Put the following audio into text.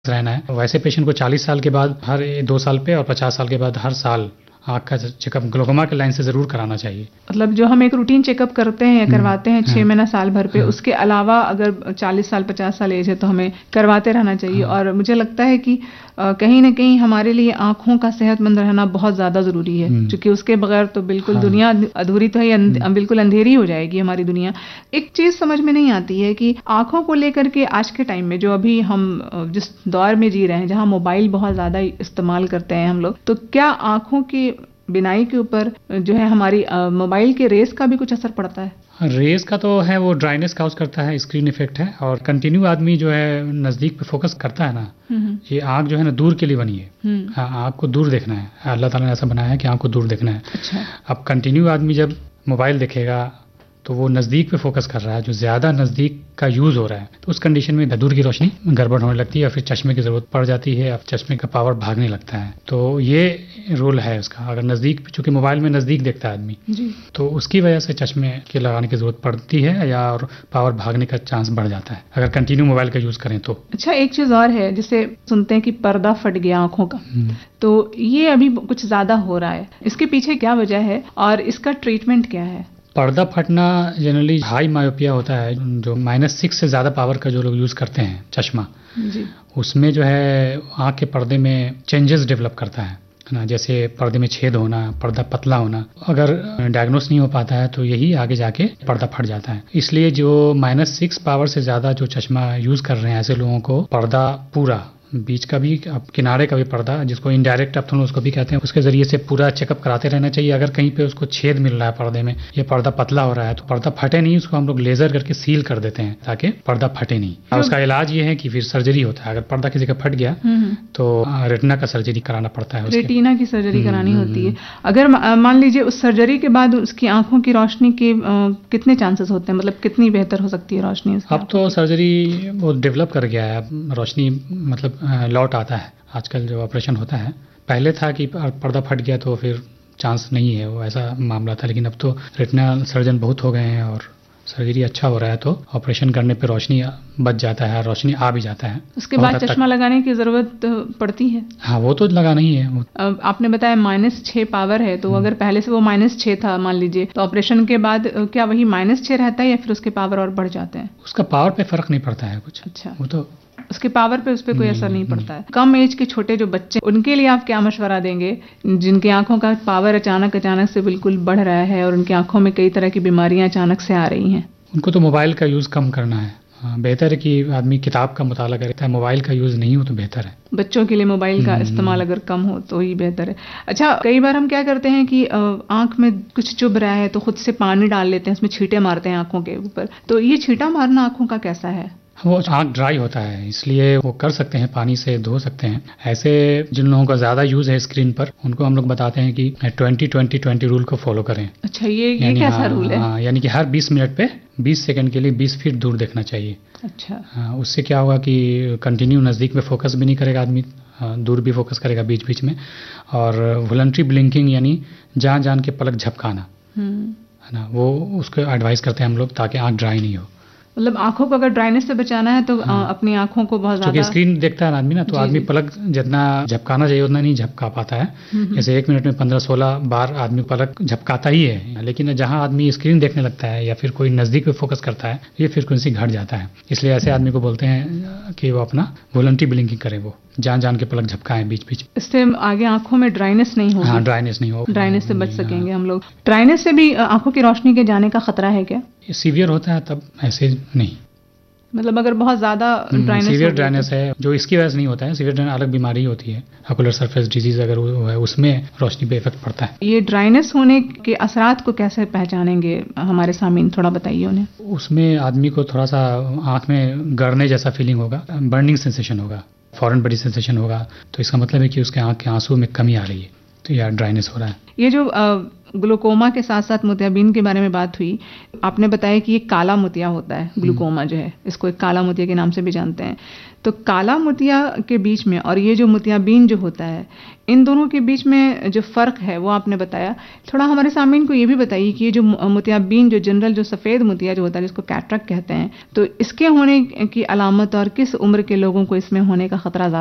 रहना है। वैसे पेशेंट को 40 साल के बाद हर 2 साल पे और 50 साल के बाद हर साल आँख का चेकअप ग्लोकोमा के लाइन से ज़रूर कराना चाहिए। मतलब जो हम एक रूटीन चेकअप करते हैं, करवाते हैं 6 महीना साल भर पे, उसके अलावा अगर 40 साल 50 साल एज है तो हमें करवाते रहना चाहिए। और मुझे लगता है कि कहीं ना कहीं हमारे लिए आँखों का सेहतमंद रहना बहुत ज़्यादा ज़रूरी है, क्योंकि उसके बगैर तो बिल्कुल दुनिया अधूरी तो है, बिल्कुल अंधेरी हो जाएगी हमारी दुनिया। एक चीज़ समझ में नहीं आती है कि आँखों को लेकर के आज के टाइम में जो अभी हम जिस दौर में जी रहे हैं, जहाँ मोबाइल बहुत ज़्यादा इस्तेमाल करते हैं हम लोग, तो क्या आँखों की बिनाई के ऊपर जो है हमारी मोबाइल के रेस का भी कुछ असर पड़ता है? रेस का तो है, वो ड्राइनेस काउज करता है, स्क्रीन इफेक्ट है। और कंटिन्यू आदमी जो है नज़दीक पे फोकस करता है ना, ये आँख जो है ना दूर के लिए बनी है। आँख को दूर देखना है, अल्लाह ताला ने ऐसा बनाया है कि आँख को दूर देखना है। अच्छा। अब कंटिन्यू आदमी जब मोबाइल देखेगा तो वो नज़दीक पे फोकस कर रहा है, जो ज़्यादा नज़दीक का यूज़ हो रहा है, तो उस कंडीशन में दूर की रोशनी गड़बड़ होने लगती है और फिर चश्मे की ज़रूरत पड़ जाती है। अब चश्मे का पावर भागने लगता है। तो ये रोल है उसका। अगर नज़दीक, चूंकि मोबाइल में नज़दीक देखता है आदमी जी, तो उसकी वजह से चश्मे के लगाने की ज़रूरत पड़ती है या और पावर भागने का चांस बढ़ जाता है अगर कंटिन्यू मोबाइल का यूज़ करें तो। अच्छा, एक चीज़ और है, जिसे सुनते हैं कि पर्दा फट गया आँखों का, तो ये अभी कुछ ज़्यादा हो रहा है। इसके पीछे क्या वजह है और इसका ट्रीटमेंट क्या है? पर्दा फटना जनरली हाई मायोपिया होता है, जो -6 से ज़्यादा पावर का जो लोग यूज़ करते हैं चश्मा, जी, उसमें जो है आँख के पर्दे में चेंजेस डेवलप करता है ना, जैसे पर्दे में छेद होना, पर्दा पतला होना। अगर डायग्नोस नहीं हो पाता है तो यही आगे जाके पर्दा फट जाता है। इसलिए जो -6 पावर से ज़्यादा जो चश्मा यूज़ कर रहे हैं, ऐसे लोगों को पर्दा पूरा, बीच का भी, किनारे का भी पर्दा, जिसको इनडायरेक्ट ऑप्थेल्मो उसको भी कहते हैं, उसके जरिए से पूरा चेकअप कराते रहना चाहिए। अगर कहीं पे उसको छेद मिल रहा है पर्दे में, ये पर्दा पतला हो रहा है, तो पर्दा फटे नहीं, उसको हम लोग लेजर करके सील कर देते हैं ताकि पर्दा फटे नहीं। और उसका इलाज ये है कि फिर सर्जरी होता है। अगर पर्दा किसी का फट गया तो रेटिना का सर्जरी कराना पड़ता है। रेटिना की सर्जरी करानी होती है। अगर मान लीजिए उस सर्जरी के बाद उसकी आंखों की रोशनी के कितने चांसेस होते हैं, मतलब कितनी बेहतर हो सकती है रोशनी? अब तो सर्जरी वो डेवलप कर गया है, रोशनी मतलब लौट आता है आजकल जो ऑपरेशन होता है। पहले था कि पर्दा फट गया तो फिर चांस नहीं है, वो ऐसा मामला था। लेकिन अब तो रेटिना सर्जन बहुत हो गए हैं और सर्जरी अच्छा हो रहा है, तो ऑपरेशन करने पे रोशनी बच जाता है, रोशनी आ भी जाता है। उसके बाद चश्मा लगाने की जरूरत पड़ती है? हाँ, वो तो लगाना ही है। आपने बताया -6 पावर है, तो अगर पहले से वो -6 था मान लीजिए, तो ऑपरेशन के बाद क्या वही -6 रहता है या फिर उसके पावर और बढ़ जाते हैं? उसका पावर पे फर्क नहीं पड़ता है कुछ। अच्छा, वो तो उसके पावर पे उस पर कोई असर नहीं पड़ता है। कम एज के छोटे जो बच्चे, उनके लिए आप क्या मशवरा देंगे, जिनकी आंखों का पावर अचानक से बिल्कुल बढ़ रहा है और उनकी आंखों में कई तरह की बीमारियां अचानक से आ रही हैं? उनको तो मोबाइल का यूज़ कम करना है। बेहतर है कि आदमी किताब का मुताला करता है, मोबाइल का यूज़ नहीं हो तो बेहतर है। बच्चों के लिए मोबाइल का इस्तेमाल अगर कम हो तो ही बेहतर है। अच्छा, कई बार हम क्या करते हैं कि आंख में कुछ चुभ रहा है तो खुद से पानी डाल लेते हैं, उसमें छींटे मारते हैं आंखों के ऊपर, तो ये छींटा मारना आंखों का कैसा है? वो आँख ड्राई होता है, इसलिए वो कर सकते हैं, पानी से धो सकते हैं। ऐसे जिन लोगों का ज़्यादा यूज़ है स्क्रीन पर, उनको हम लोग बताते हैं कि 20-20-20 रूल को फॉलो करें। अच्छा, ये कैसा रूल है? यानी कि हर 20 मिनट पे 20 सेकंड के लिए 20 फीट दूर देखना चाहिए। अच्छा। उससे क्या होगा कि कंटिन्यू नज़दीक में फोकस भी नहीं करेगा आदमी, दूर भी फोकस करेगा बीच बीच में। और वॉलंटरी ब्लिंकिंग यानी जान जान के पलक झपकाना है ना, वो उसको एडवाइस करते हैं हम लोग, ताकि आँख ड्राई नहीं हो। मतलब आंखों को अगर ड्राइनेस से बचाना है तो अपनी आंखों को बहुत ज्यादा, क्योंकि स्क्रीन देखता है आदमी ना, तो आदमी पलक जितना झपकाना चाहिए उतना नहीं झपका पाता है। जैसे 1 मिनट में 15-16 बार आदमी पलक झपकाता ही है, लेकिन जहां आदमी स्क्रीन देखने लगता है या फिर कोई नजदीक पे फोकस करता है, ये फ्रीक्वेंसी घट जाता है। इसलिए ऐसे आदमी को बोलते हैं कि वो अपना वॉलंटरी ब्लिंकिंग करे, वो जान जान के पलक झपकाएं बीच बीच। इससे आगे आंखों में ड्राइनेस नहीं होगी। हाँ, ड्राइनेस नहीं होगी, ड्राइनेस से बच सकेंगे हम लोग। ड्राइनेस से भी आंखों की रोशनी के जाने का खतरा है क्या? सीवियर होता है तब, ऐसे नहीं। मतलब अगर बहुत ज्यादा ड्राइनेस, सीवियर ड्राइनेस है जो इसकी वजह से नहीं होता है। सीवियर ड्राइनेस अलग बीमारी होती है, ऑकुलर सरफेस डिजीज अगर वो है, उसमें रोशनी पे इफेक्ट पड़ता है। ये ड्राइनेस होने के असरात को कैसे पहचानेंगे हमारे सामीन, थोड़ा बताइए उन्हें। उसमें आदमी को थोड़ा सा आंख में गड़ने जैसा फीलिंग होगा, बर्निंग सेंसेशन होगा, फॉरेन बॉडी सेंसेशन होगा, तो इसका मतलब है कि उसके आंख के आंसू में कमी आ रही है। तो या ड्राइनेस हो रहा है। ये जो ग्लूकोमा के साथ साथ मोतियाबिंद के बारे में बात हुई, आपने बताया कि ये काला मोतिया होता है, ग्लूकोमा जो है इसको एक काला मोतिया के नाम से भी जानते हैं। तो काला मोतिया के बीच में और ये जो मोतियाबिंद जो होता है, इन दोनों के बीच में जो फ़र्क है वो आपने बताया। थोड़ा हमारे सामीन को ये भी बताइए कि ये जो मोतियाबिंद जो जनरल जो सफ़ेद मोतिया जो होता है जिसको कैटरेक्ट कहते हैं, तो इसके होने की अलामत और किस उम्र के लोगों को इसमें होने का खतरा